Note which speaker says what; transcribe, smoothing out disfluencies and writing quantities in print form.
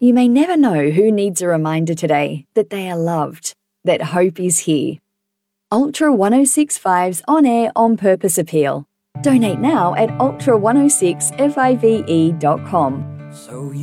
Speaker 1: You may never know who needs a reminder today that they are loved, that hope is here. Ultra 1065's on-air on-purpose appeal. Donate now at ultra106five.com.
Speaker 2: So